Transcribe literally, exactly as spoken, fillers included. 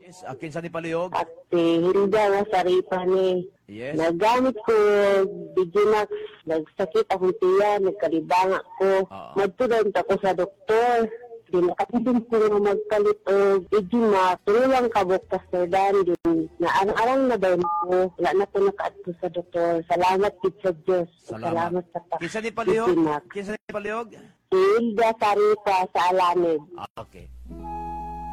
Yes, akin sa ni palihog. At si Hilda nga saripa ni. Yes. Nagamit ko Digimax, nagsakit akong tiyan, nagkalibanga ko. Oo. Magtulad ako sa doktor. Pinakasisin ko nga magpalit o Digimax. Tulang kabok Pastor Dan din. Na arang-arang na ba ko. Wala na po nakaadto sa doktor. Salamat kid sa Diyos. Salamat. Salamat sa pa. Kinsa ni palihog? Digimax. Kinsa ni palihog? Si Hilda saripa sa Alamed. Ah, okay.